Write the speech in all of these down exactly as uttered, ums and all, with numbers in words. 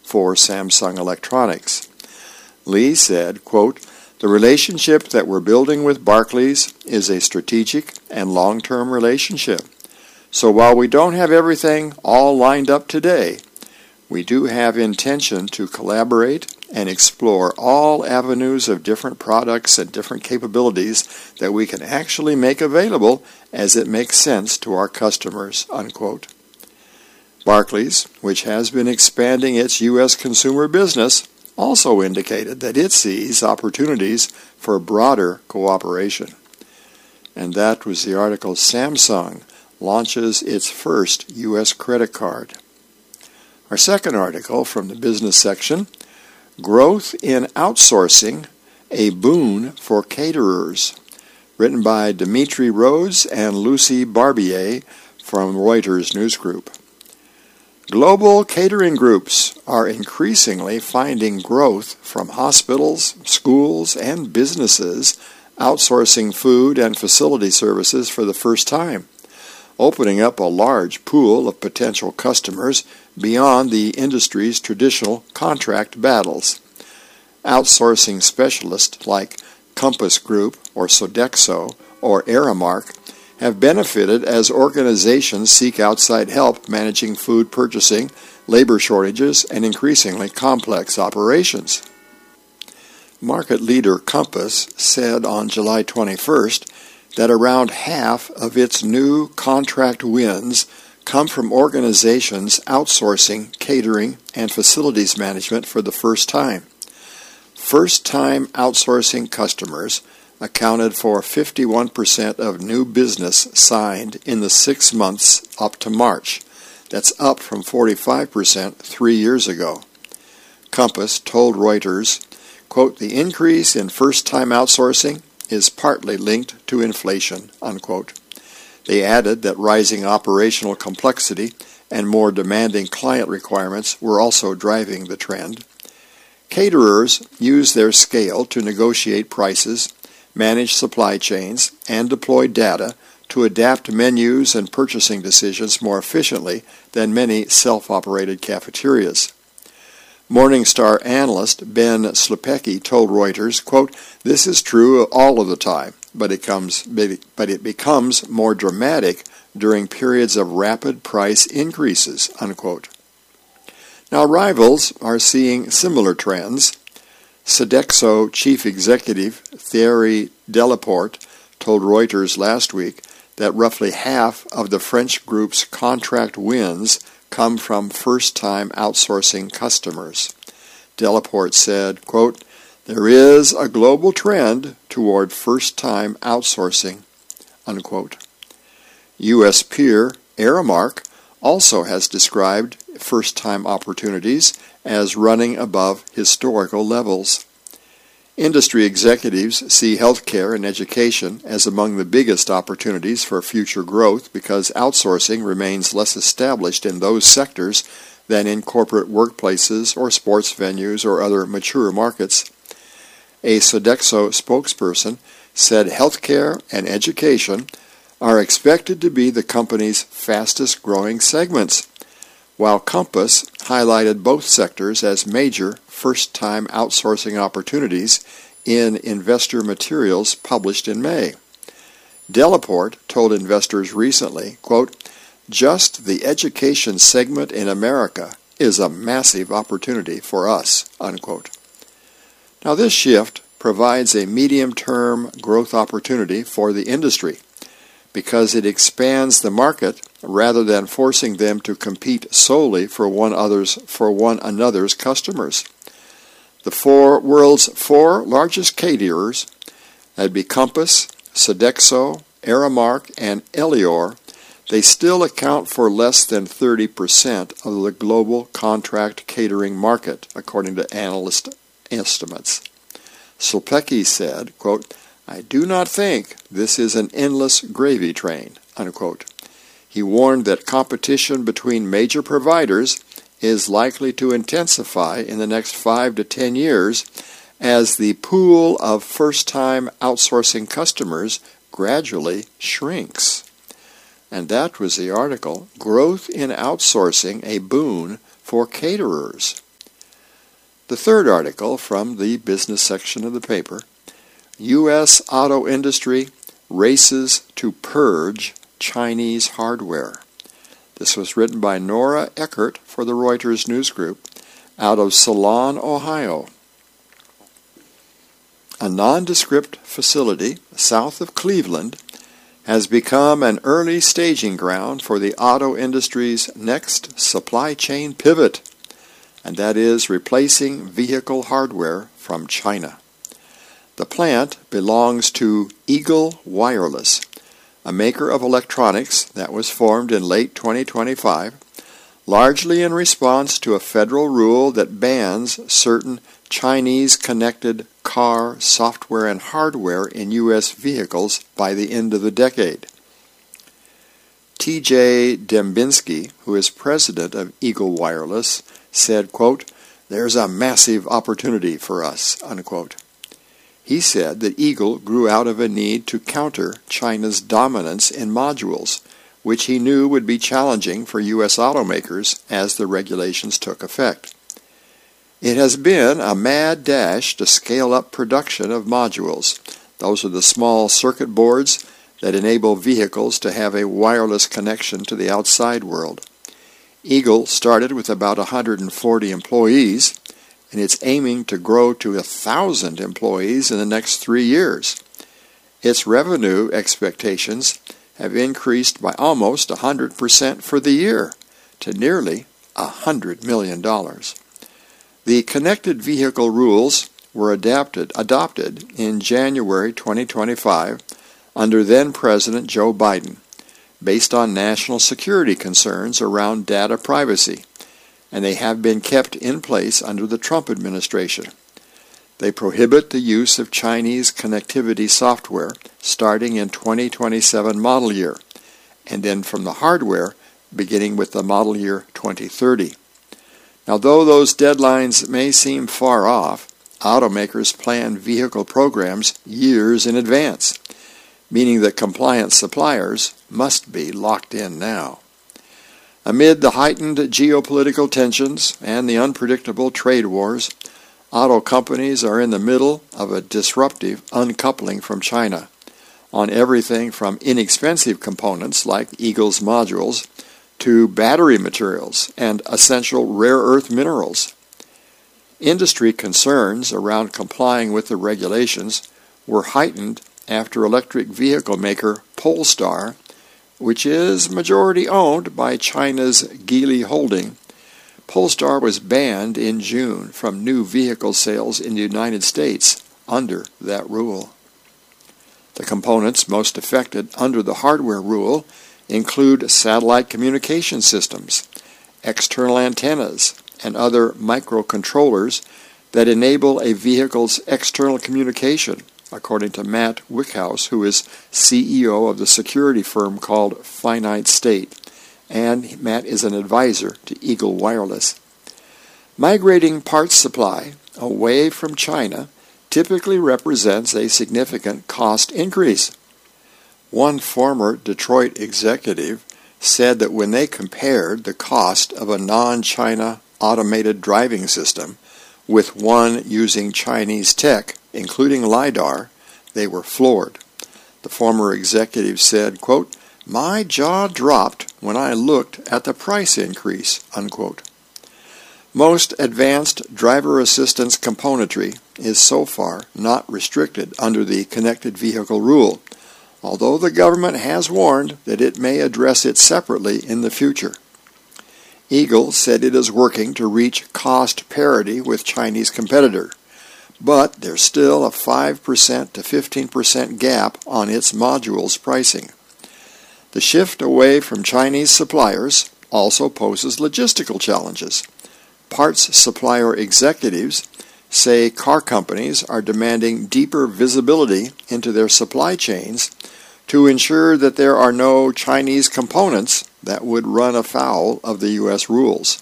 for Samsung Electronics. Lee said, quote, "The relationship that we're building with Barclays is a strategic and long-term relationship. So while we don't have everything all lined up today, we do have intention to collaborate and explore all avenues of different products and different capabilities that we can actually make available as it makes sense to our customers," unquote. Barclays, which has been expanding its U S consumer business, also indicated that it sees opportunities for broader cooperation. And that was the article, Samsung Launches Its First U S Credit Card. Our second article from the business section, Growth in Outsourcing, a Boon for Caterers, written by Dimitri Rose and Lucy Barbier from Reuters News Group. Global catering groups are increasingly finding growth from hospitals, schools, and businesses outsourcing food and facility services for the first time, opening up a large pool of potential customers beyond the industry's traditional contract battles. Outsourcing specialists like Compass Group or Sodexo or Aramark have benefited as organizations seek outside help managing food purchasing, labor shortages, and increasingly complex operations. Market leader Compass said on July twenty-first that around half of its new contract wins come from organizations outsourcing catering and facilities management for the first time. First-time outsourcing customers accounted for fifty-one percent of new business signed in the six months up to March. That's up from forty-five percent three years ago. Compass told Reuters, quote, "The increase in first-time outsourcing is partly linked to inflation," unquote. They added that rising operational complexity and more demanding client requirements were also driving the trend. Caterers use their scale to negotiate prices, manage supply chains, and deploy data to adapt menus and purchasing decisions more efficiently than many self-operated cafeterias. Morningstar analyst Ben Slepecki told Reuters, quote, "This is true all of the time, but it comes, but it becomes more dramatic during periods of rapid price increases," unquote. Now, rivals are seeing similar trends. Sodexo chief executive Thierry Delaporte told Reuters last week that roughly half of the French group's contract wins come from first-time outsourcing customers. Delaporte said, quote, "There is a global trend toward first-time outsourcing," unquote. U S peer Aramark also has described first-time opportunities as running above historical levels. Industry executives see healthcare and education as among the biggest opportunities for future growth because outsourcing remains less established in those sectors than in corporate workplaces or sports venues or other mature markets. A Sodexo spokesperson said healthcare and education are expected to be the company's fastest-growing segments, while Compass highlighted both sectors as major first-time outsourcing opportunities in investor materials published in May. Delaporte told investors recently, quote, "Just the education segment in America is a massive opportunity for us," unquote. Now, this shift provides a medium-term growth opportunity for the industry because it expands the market rather than forcing them to compete solely for one other's for one another's customers. The four world's four largest caterers, that'd be Compass, Sodexo, Aramark, and Elior, they still account for less than thirty percent of the global contract catering market, according to analyst estimates. Slepecki said, quote, "I do not think this is an endless gravy train," unquote. He warned that competition between major providers is likely to intensify in the next five to ten years as the pool of first-time outsourcing customers gradually shrinks. And that was the article, Growth in Outsourcing, a Boon for Caterers. The third article from the business section of the paper, U S auto industry races to purge Chinese hardware. This was written by Nora Eckert for the Reuters News Group out of Salon, Ohio. A nondescript facility south of Cleveland has become an early staging ground for the auto industry's next supply chain pivot, and that is replacing vehicle hardware from China. The plant belongs to Eagle Wireless, a maker of electronics that was formed in late twenty twenty-five, largely in response to a federal rule that bans certain Chinese connected car software and hardware in U S vehicles by the end of the decade. T J Dembinski, who is president of Eagle Wireless, said, quote, "There's a massive opportunity for us," unquote. He said that Eagle grew out of a need to counter China's dominance in modules, which he knew would be challenging for U S automakers as the regulations took effect. It has been a mad dash to scale up production of modules. Those are the small circuit boards that enable vehicles to have a wireless connection to the outside world. Eagle started with about one hundred forty employees, and it's aiming to grow to one thousand employees in the next three years. Its revenue expectations have increased by almost one hundred percent for the year to nearly one hundred million dollars. The connected vehicle rules were adapted, adopted in January twenty twenty-five under then-President Joe Biden, based on national security concerns around data privacy, and they have been kept in place under the Trump administration. They prohibit the use of Chinese connectivity software starting in twenty twenty-seven model year, and then from the hardware beginning with the model year twenty thirty. Now, though those deadlines may seem far off, automakers plan vehicle programs years in advance, meaning that compliant suppliers must be locked in now. Amid the heightened geopolitical tensions and the unpredictable trade wars, auto companies are in the middle of a disruptive uncoupling from China on everything from inexpensive components like Eagle's modules to battery materials and essential rare earth minerals. Industry concerns around complying with the regulations were heightened after electric vehicle maker Polestar, which is majority owned by China's Geely Holding. Polestar was banned in June from new vehicle sales in the United States under that rule. The components most affected under the hardware rule include satellite communication systems, external antennas, and other microcontrollers that enable a vehicle's external communication, according to Matt Wickhouse, who is C E O of the security firm called Finite State, and Matt is an advisor to Eagle Wireless. Migrating parts supply away from China typically represents a significant cost increase. One former Detroit executive said that when they compared the cost of a non-China automated driving system with one using Chinese tech, including LiDAR, they were floored. The former executive said, quote, "My jaw dropped when I looked at the price increase," unquote. Most advanced driver assistance componentry is so far not restricted under the connected vehicle rule, although the government has warned that it may address it separately in the future. Eagle said it is working to reach cost parity with Chinese competitor, but there's still a five percent to fifteen percent gap on its modules pricing. The shift away from Chinese suppliers also poses logistical challenges. Parts supplier executives say car companies are demanding deeper visibility into their supply chains to ensure that there are no Chinese components that would run afoul of the U S rules.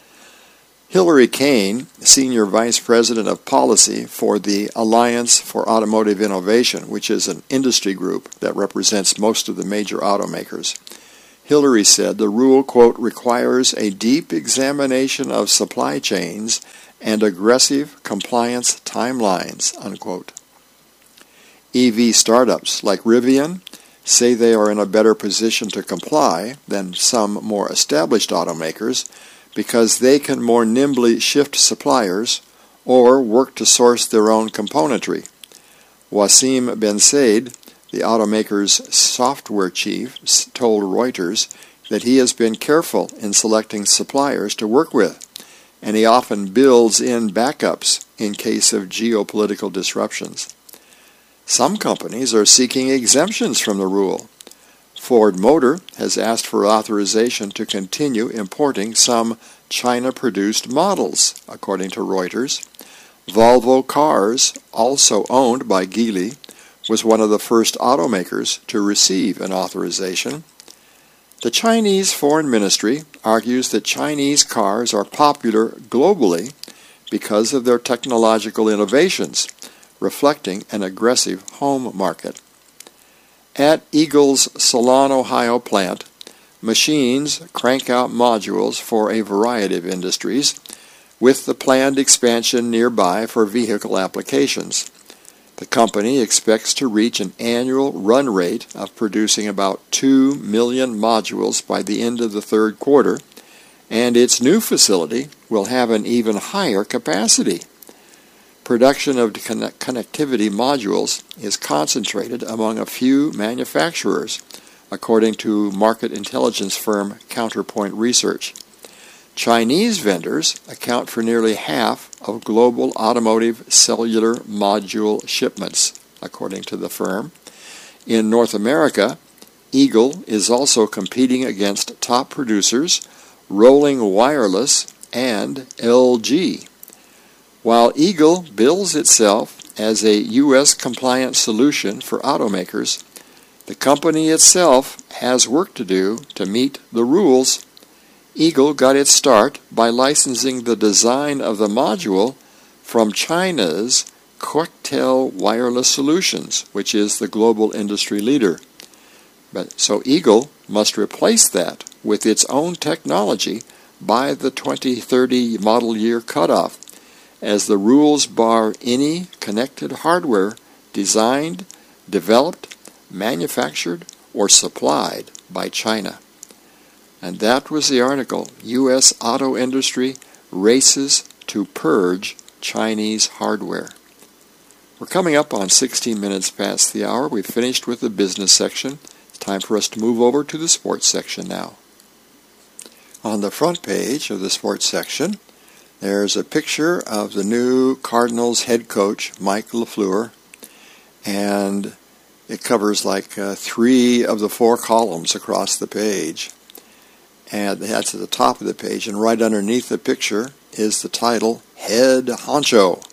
Hillary Kane, Senior Vice President of Policy for the Alliance for Automotive Innovation, which is an industry group that represents most of the major automakers, Hillary said the rule, quote, "requires a deep examination of supply chains and aggressive compliance timelines, unquote. E V startups like Rivian say they are in a better position to comply than some more established automakers because they can more nimbly shift suppliers or work to source their own componentry. Wasim Ben Said, the automaker's software chief, told Reuters that he has been careful in selecting suppliers to work with, and he often builds in backups in case of geopolitical disruptions. Some companies are seeking exemptions from the rule. Ford Motor has asked for authorization to continue importing some China-produced models, according to Reuters. Volvo Cars, also owned by Geely, was one of the first automakers to receive an authorization. The Chinese Foreign Ministry argues that Chinese cars are popular globally because of their technological innovations, reflecting an aggressive home market. At Eagle's Salon, Ohio plant, machines crank out modules for a variety of industries, with the planned expansion nearby for vehicle applications. The company expects to reach an annual run rate of producing about two million modules by the end of the third quarter, and its new facility will have an even higher capacity. Production of connectivity modules is concentrated among a few manufacturers, according to market intelligence firm Counterpoint Research. Chinese vendors account for nearly half of global automotive cellular module shipments, according to the firm. In North America, Eagle is also competing against top producers Rolling Wireless and L G. While Eagle bills itself as a U S compliant solution for automakers, the company itself has work to do to meet the rules. Eagle got its start by licensing the design of the module from China's Quectel Wireless Solutions, which is the global industry leader. But so Eagle must replace that with its own technology by the twenty thirty model year cutoff, as the rules bar any connected hardware designed, developed, manufactured, or supplied by China. And that was the article, U S Auto Industry Races to Purge Chinese Hardware. We're coming up on sixteen minutes past the hour. We've finished with the business section. It's time for us to move over to the sports section now. On the front page of the sports section, there's a picture of the new Cardinals head coach, Mike LaFleur, and it covers like uh, three of the four columns across the page. And that's at the top of the page, and right underneath the picture is the title, Head Honcho,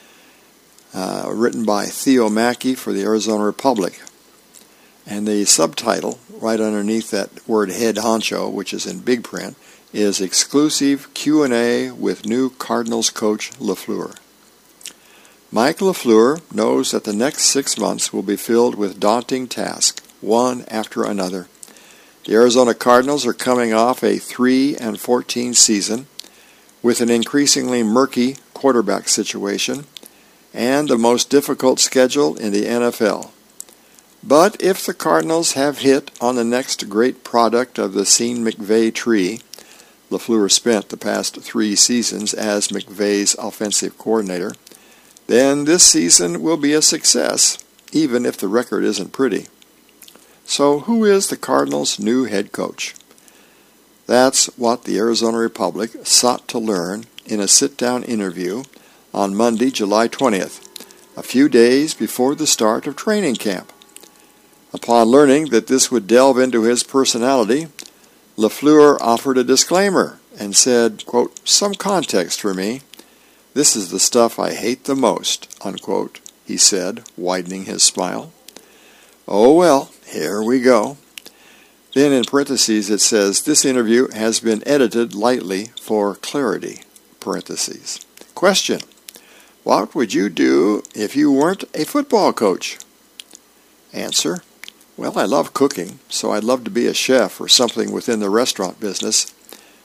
uh, written by Theo Mackey for the Arizona Republic. And the subtitle, right underneath that word Head Honcho, which is in big print, is Exclusive Q and A with new Cardinals coach LaFleur. Mike LaFleur knows that the next six months will be filled with daunting tasks, one after another. The Arizona Cardinals are coming off a three and fourteen season with an increasingly murky quarterback situation and the most difficult schedule in the N F L. But if the Cardinals have hit on the next great product of the Sean McVay tree, LaFleur spent the past three seasons as McVay's offensive coordinator, then this season will be a success, even if the record isn't pretty. So who is the Cardinals' new head coach? That's what the Arizona Republic sought to learn in a sit-down interview on Monday, July twentieth, a few days before the start of training camp. Upon learning that this would delve into his personality, LaFleur offered a disclaimer and said, quote, "Some context for me. This is the stuff I hate the most," unquote, he said, widening his smile. Oh well, here we go. Then in parentheses it says, "This interview has been edited lightly for clarity," parentheses. Question: what would you do if you weren't a football coach? Answer: well, I love cooking, so I'd love to be a chef or something within the restaurant business.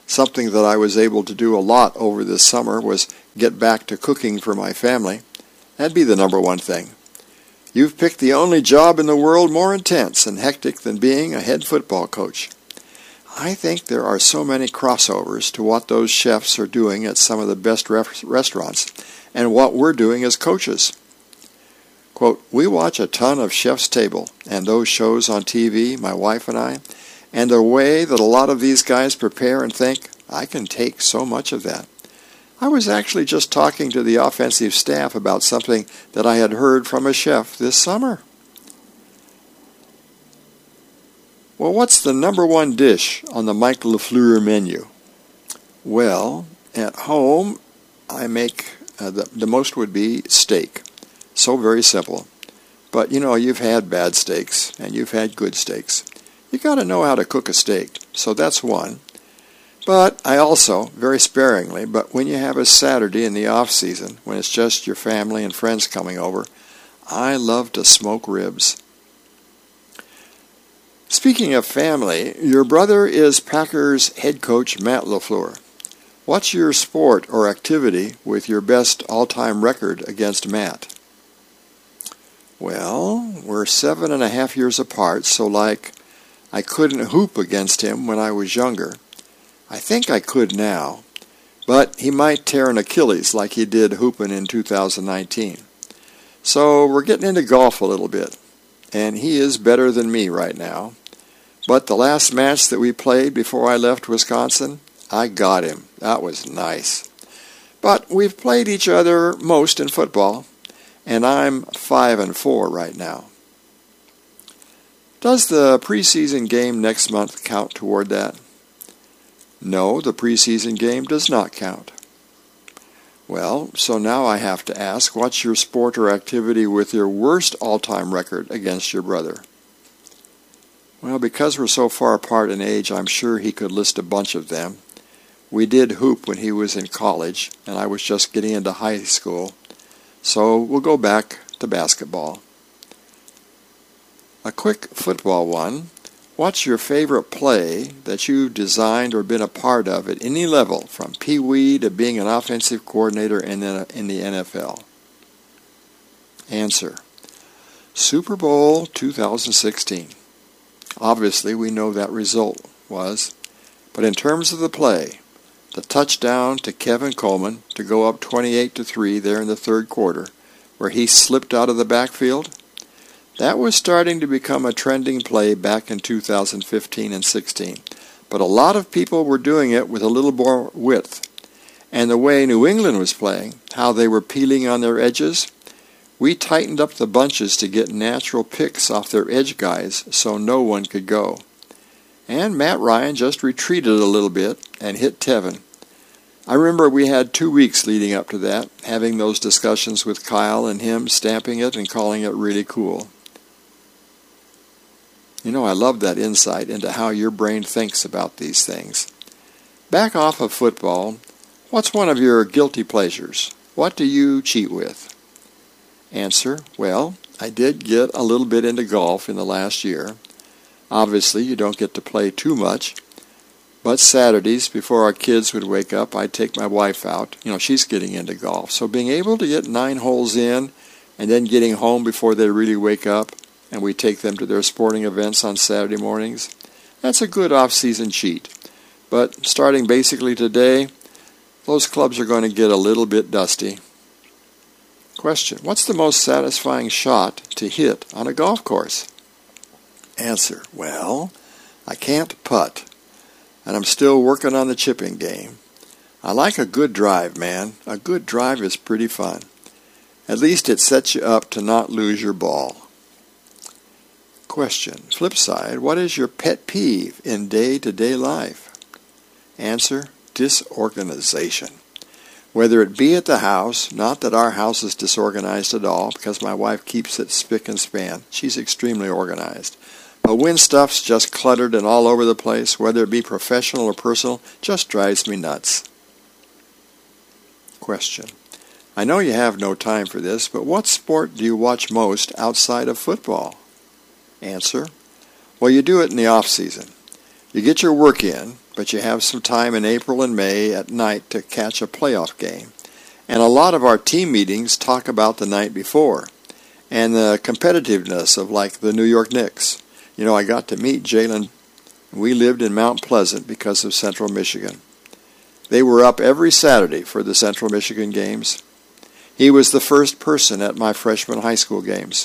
Something that I was able to do a lot over this summer was get back to cooking for my family. That'd be the number one thing. You've picked the only job in the world more intense and hectic than being a head football coach. I think there are so many crossovers to what those chefs are doing at some of the best ref- restaurants and what we're doing as coaches. Quote, we watch a ton of Chef's Table and those shows on T V, my wife and I, and the way that a lot of these guys prepare and think, I can take so much of that. I was actually just talking to the offensive staff about something that I had heard from a chef this summer. Well, what's the number one dish on the Mike LaFleur menu? Well, at home, I make, uh, the, the most would be steak. So very simple. But, you know, you've had bad steaks, and you've had good steaks. You got to know how to cook a steak, so that's one. But I also, very sparingly, but when you have a Saturday in the off-season, when it's just your family and friends coming over, I love to smoke ribs. Speaking of family, your brother is Packers head coach Matt LaFleur. What's your sport or activity with your best all-time record against Matt? Well, we're seven and a half years apart, so like I couldn't hoop against him when I was younger. I think I could now, but he might tear an Achilles like he did hooping in two thousand nineteen. So we're getting into golf a little bit, and he is better than me right now. But the last match that we played before I left Wisconsin, I got him. That was nice. But we've played each other most in football, and I'm five and four right now. Does the preseason game next month count toward that? No, the preseason game does not count. Well, so now I have to ask, what's your sport or activity with your worst all-time record against your brother? Well, because we're so far apart in age, I'm sure he could list a bunch of them. We did hoop when he was in college, and I was just getting into high school. So we'll go back to basketball. A quick football one. What's your favorite play that you've designed or been a part of at any level, from Pee Wee to being an offensive coordinator in the, in the N F L? Answer. Super Bowl two thousand sixteen. Obviously, we know that result was. But in terms of the play, the touchdown to Kevin Coleman to go up twenty-eight to three there in the third quarter, where he slipped out of the backfield, that was starting to become a trending play back in two thousand fifteen and sixteen. But a lot of people were doing it with a little more width. And the way New England was playing, how they were peeling on their edges, we tightened up the bunches to get natural picks off their edge guys so no one could go. And Matt Ryan just retreated a little bit and hit Tevin. I remember we had two weeks leading up to that, having those discussions with Kyle and him stamping it and calling it really cool. You know, I love that insight into how your brain thinks about these things. Back off of football, what's one of your guilty pleasures? What do you cheat with? Answer, well, I did get a little bit into golf in the last year. Obviously, you don't get to play too much, but Saturdays, before our kids would wake up, I'd take my wife out. You know, she's getting into golf. So being able to get nine holes in and then getting home before they really wake up, and we take them to their sporting events on Saturday mornings, that's a good off-season cheat. But starting basically today, those clubs are going to get a little bit dusty. Question, what's the most satisfying shot to hit on a golf course? Answer, well, I can't putt, and I'm still working on the chipping game. I like a good drive, man. A good drive is pretty fun. At least it sets you up to not lose your ball. Question, flip side, what is your pet peeve in day-to-day life? Answer, disorganization. Whether it be at the house, not that our house is disorganized at all, because my wife keeps it spick and span. She's extremely organized. But when stuff's just cluttered and all over the place, whether it be professional or personal, just drives me nuts. Question. I know you have no time for this, but what sport do you watch most outside of football? Answer. Well, you do it in the off season. You get your work in, but you have some time in April and May at night to catch a playoff game. And a lot of our team meetings talk about the night before and the competitiveness of, like, the New York Knicks. You know, I got to meet Jalen. We lived in Mount Pleasant because of Central Michigan. They were up every Saturday for the Central Michigan games. He was the first person at my freshman high school games.